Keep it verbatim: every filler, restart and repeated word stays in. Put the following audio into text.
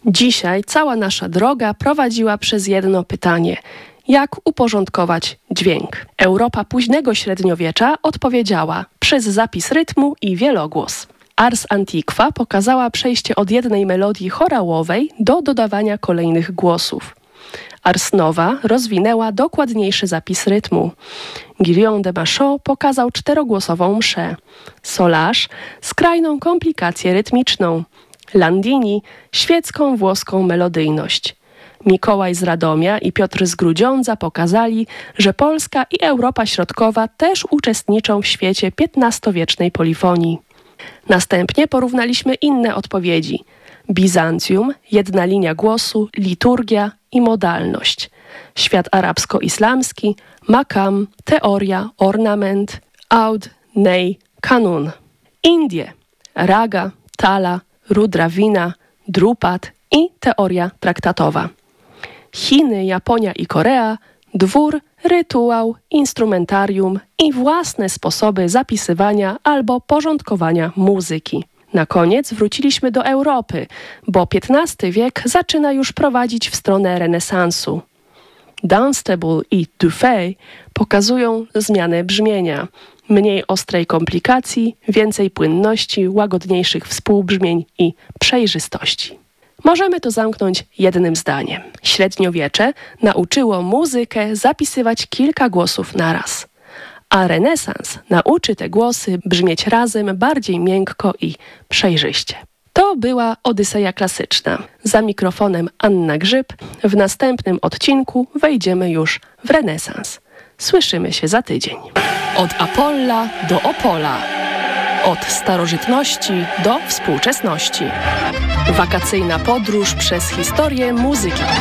Dzisiaj cała nasza droga prowadziła przez jedno pytanie. Jak uporządkować dźwięk? Europa późnego średniowiecza odpowiedziała przez zapis rytmu i wielogłos. Ars Antiqua pokazała przejście od jednej melodii chorałowej do dodawania kolejnych głosów. Ars Nova rozwinęła dokładniejszy zapis rytmu. Guillaume de Machaut pokazał czterogłosową mszę. Solage – skrajną komplikację rytmiczną. Landini – świecką włoską melodyjność. Mikołaj z Radomia i Piotr z Grudziądza pokazali, że Polska i Europa Środkowa też uczestniczą w świecie piętnastowiecznej polifonii. Następnie porównaliśmy inne odpowiedzi. Bizancjum, jedna linia głosu, liturgia i modalność. Świat arabsko-islamski, makam, teoria, ornament, aud, nej, kanun. Indie, raga, tala, rudrawina, drupat i teoria traktatowa. Chiny, Japonia i Korea, dwór, rytuał, instrumentarium i własne sposoby zapisywania albo porządkowania muzyki. Na koniec wróciliśmy do Europy, bo piętnasty wiek zaczyna już prowadzić w stronę renesansu. Dunstable i Dufay pokazują zmianę brzmienia. Mniej ostrej komplikacji, więcej płynności, łagodniejszych współbrzmień i przejrzystości. Możemy to zamknąć jednym zdaniem. Średniowiecze nauczyło muzykę zapisywać kilka głosów naraz, a renesans nauczy te głosy brzmieć razem bardziej miękko i przejrzyście. To była Odyseja Klasyczna. Za mikrofonem Anna Grzyb. W następnym odcinku wejdziemy już w renesans. Słyszymy się za tydzień. Od Apolla do Opola. Od starożytności do współczesności. Wakacyjna podróż przez historię muzyki.